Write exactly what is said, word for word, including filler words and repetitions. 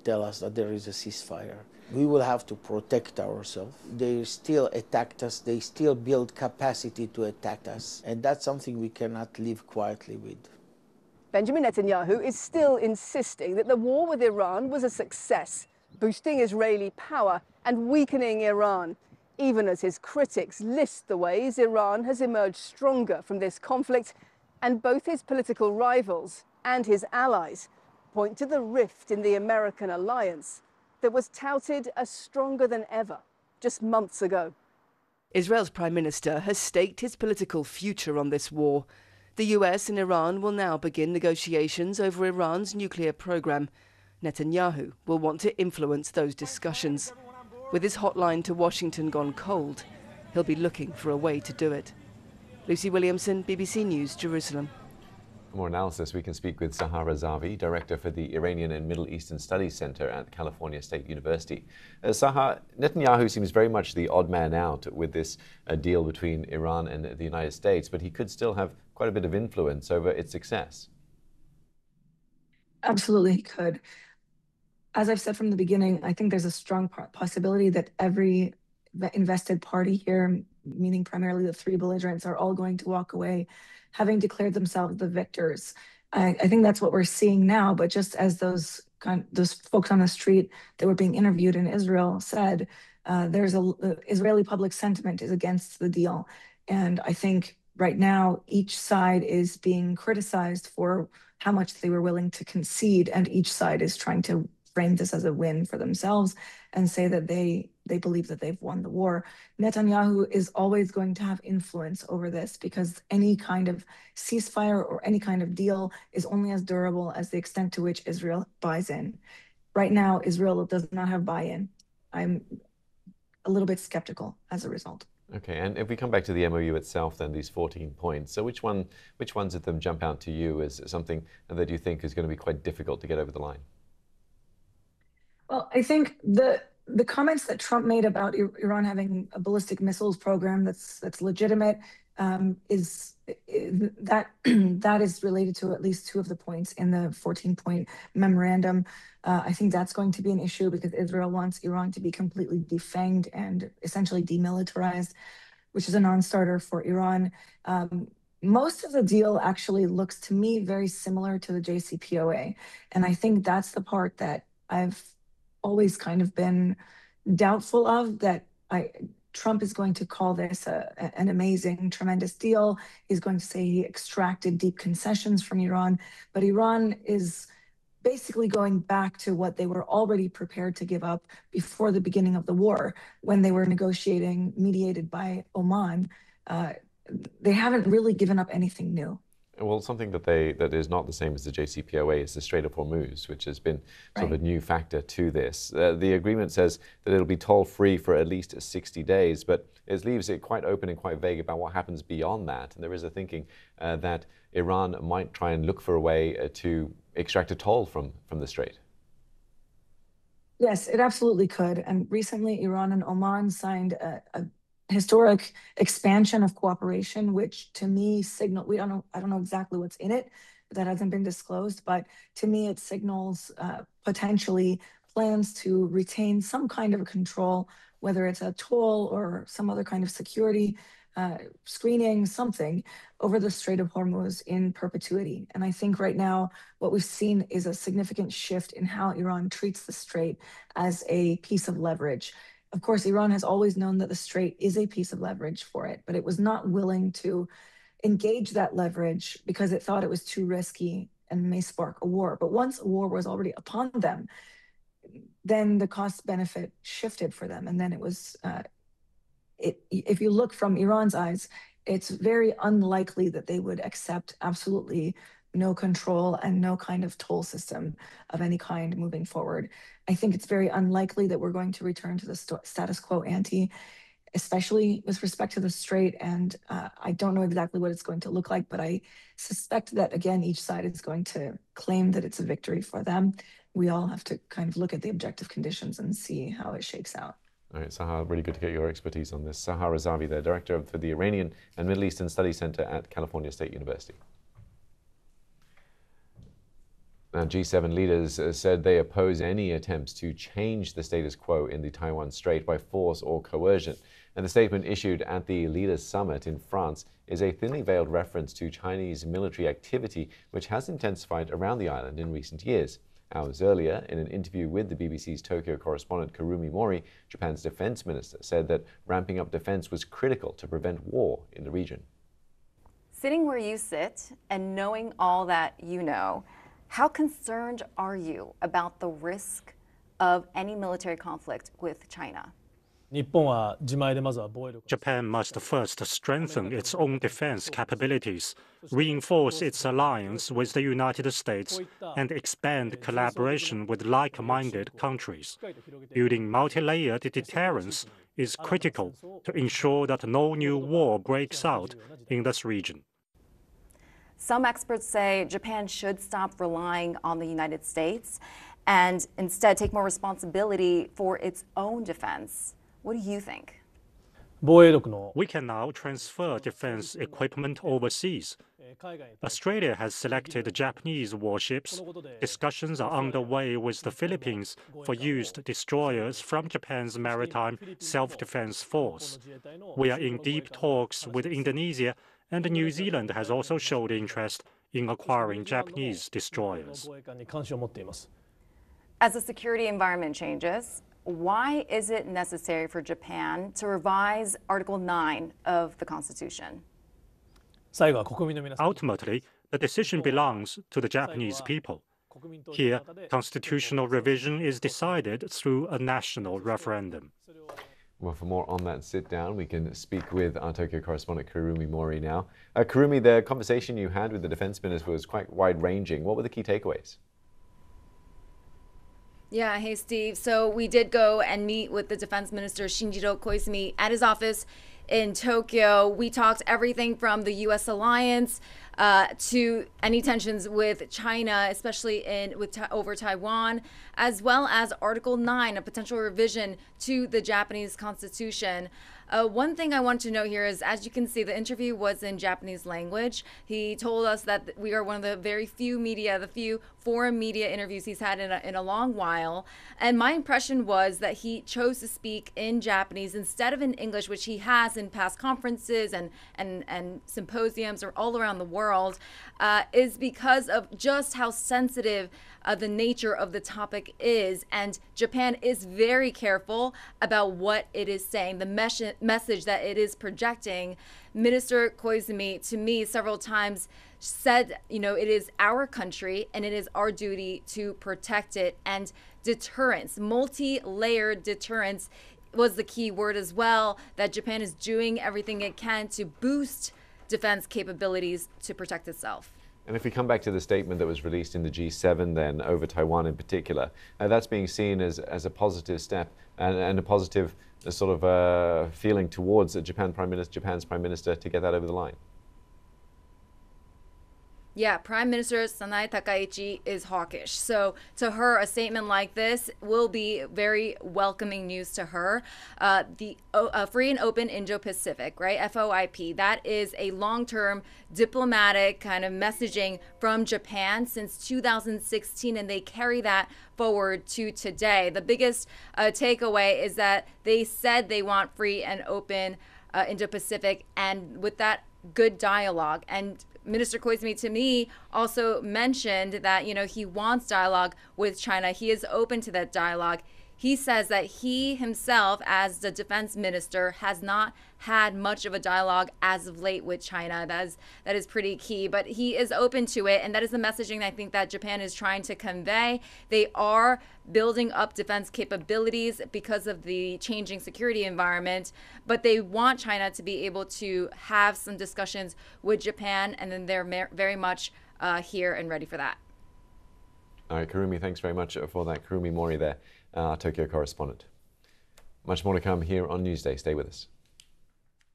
tell us that there is a ceasefire. We will have to protect ourselves. They still attacked us. They still build capacity to attack us. And that's something we cannot live quietly with. Benjamin Netanyahu is still insisting that the war with Iran was a success, boosting Israeli power and weakening Iran, even as his critics list the ways Iran has emerged stronger from this conflict, and both his political rivals and his allies point to the rift in the American alliance that was touted as stronger than ever just months ago. Israel's Prime Minister has staked his political future on this war. The U S and Iran will now begin negotiations over Iran's nuclear program. Netanyahu will want to influence those discussions. With his hotline to Washington gone cold, he'll be looking for a way to do it. Lucy Williamson, B B C News, Jerusalem. For more analysis, we can speak with Sahar Razavi, Director for the Iranian and Middle Eastern Studies Center at California State University. Uh, Sahar, Netanyahu seems very much the odd man out with this uh, deal between Iran and the United States, but he could still have quite a bit of influence over its success. Absolutely, he could. As I've said from the beginning, I think there's a strong possibility that every invested party here, meaning primarily the three belligerents, are all going to walk away having declared themselves the victors. I, I think that's what we're seeing now, but just as those kind, those folks on the street that were being interviewed in Israel said, uh, there's a uh, Israeli public sentiment is against the deal. And I think right now each side is being criticized for how much they were willing to concede, and each side is trying to frame this as a win for themselves and say that they they believe that they've won the war. Netanyahu is always going to have influence over this because any kind of ceasefire or any kind of deal is only as durable as the extent to which Israel buys in. Right now, Israel does not have buy-in. I'm a little bit skeptical as a result. Okay, and if we come back to the M O U itself, then these fourteen points. So which one, which ones of them jump out to you as something that you think is going to be quite difficult to get over the line? Well, I think the the comments that Trump made about Iran having a ballistic missiles program that's that's legitimate um, is, is that that is related to at least two of the points in the fourteen point memorandum. Uh, I think that's going to be an issue because Israel wants Iran to be completely defanged and essentially demilitarized, which is a non-starter for Iran. Um, Most of the deal actually looks to me very similar to the J C P O A, and I think that's the part that I've always kind of been doubtful of, that I Trump is going to call this a, a, an amazing, tremendous deal. He's going to say he extracted deep concessions from Iran, but Iran is basically going back to what they were already prepared to give up before the beginning of the war when they were negotiating, mediated by Oman. Uh, they haven't really given up anything new. Well, something that they that is not the same as the J C P O A is the Strait of Hormuz, which has been sort right. of a new factor to this. Uh, the agreement says that it'll be toll-free for at least sixty days, but it leaves it quite open and quite vague about what happens beyond that. And there is a thinking uh, that Iran might try and look for a way uh, to extract a toll from, from the Strait. Yes, it absolutely could. And recently, Iran and Oman signed a, a historic expansion of cooperation, which to me signal, we don't know, I don't know exactly what's in it, but that hasn't been disclosed, but to me it signals uh, potentially plans to retain some kind of a control, whether it's a toll or some other kind of security uh, screening, something over the Strait of Hormuz in perpetuity. And I think right now what we've seen is a significant shift in how Iran treats the Strait as a piece of leverage. Of course, Iran has always known that the Strait is a piece of leverage for it, but it was not willing to engage that leverage because it thought it was too risky and may spark a war. But once a war was already upon them, then the cost benefit shifted for them. And then it was, uh, it, if you look from Iran's eyes, it's very unlikely that they would accept absolutely no control and no kind of toll system of any kind moving forward. I think it's very unlikely that we're going to return to the st status quo ante, especially with respect to the Strait. And uh, I don't know exactly what it's going to look like, but I suspect that, again, each side is going to claim that it's a victory for them. We all have to kind of look at the objective conditions and see how it shakes out. All right, Sahar, really good to get your expertise on this. Sahar Razavi, the Director for the Iranian and Middle Eastern Studies Center at California State University. Now, G seven leaders uh, said they oppose any attempts to change the status quo in the Taiwan Strait by force or coercion. And the statement issued at the Leaders Summit in France is a thinly veiled reference to Chinese military activity, which has intensified around the island in recent years. Hours earlier, in an interview with the B B C's Tokyo correspondent Kurumi Mori, Japan's defense minister said that ramping up defense was critical to prevent war in the region. Sitting where you sit and knowing all that you know, how concerned are you about the risk of any military conflict with China? Japan must first strengthen its own defense capabilities, reinforce its alliance with the United States, and expand collaboration with like-minded countries. Building multi-layered deterrence is critical to ensure that no new war breaks out in this region. Some experts say Japan should stop relying on the United States and instead take more responsibility for its own defense. What do you think? We can now transfer defense equipment overseas. Australia has selected Japanese warships. Discussions are underway with the Philippines for used destroyers from Japan's Maritime Self-Defense Force. We are in deep talks with Indonesia, and New Zealand has also showed interest in acquiring Japanese destroyers. As the security environment changes, why is it necessary for Japan to revise Article nine of the Constitution? Ultimately, the decision belongs to the Japanese people. Here, constitutional revision is decided through a national referendum. Well, for more on that sit down, we can speak with our Tokyo correspondent Kurumi Mori now. Uh, Kurumi, the conversation you had with the defense minister was quite wide-ranging. What were the key takeaways? Yeah, hey Steve. So we did go and meet with the defense minister Shinjiro Koizumi at his office in Tokyo. We talked everything from the U S alliance uh, to any tensions with China, especially in with over Taiwan, as well as Article nine, a potential revision to the Japanese constitution. Uh, one thing I want to note here is, as you can see, the interview was in Japanese language. He told us that we are one of the very few media, the few foreign media interviews he's had in a, in a long while. And my impression was that he chose to speak in Japanese instead of in English, which he has in past conferences and, and, and symposiums or all around the world, uh, is because of just how sensitive Uh, the nature of the topic is, and Japan is very careful about what it is saying, the mes- message that it is projecting. Minister Koizumi, to me, several times said, you know, it is our country and it is our duty to protect it. And deterrence, multi-layered deterrence was the key word as well, that Japan is doing everything it can to boost defense capabilities to protect itself. And if we come back to the statement that was released in the G seven then over Taiwan in particular, uh, that's being seen as, as a positive step and, and a positive uh, sort of uh, feeling towards uh, Japan Prime Minister, Japan's Prime Minister to get that over the line. Yeah, Prime Minister Sanae Takaichi is hawkish. So to her, a statement like this will be very welcoming news to her. Uh, the uh, Free and Open Indo-Pacific, right, F O I P, that is a long-term diplomatic kind of messaging from Japan since two thousand sixteen, and they carry that forward to today. The biggest uh, takeaway is that they said they want free and open uh, Indo-Pacific, and with that, good dialogue. And Minister Koizumi, to me, also mentioned that, you know, he wants dialogue with China. He is open to that dialogue. He says that he himself, as the defense minister, has not had much of a dialogue as of late with China. That is, that is pretty key, but he is open to it. And that is the messaging I think that Japan is trying to convey. They are building up defense capabilities because of the changing security environment, but they want China to be able to have some discussions with Japan, and then they're very much uh, here and ready for that. All right, Kurumi, thanks very much for that. Kurumi Mori there, our Tokyo correspondent. Much more to come here on Newsday. Stay with us.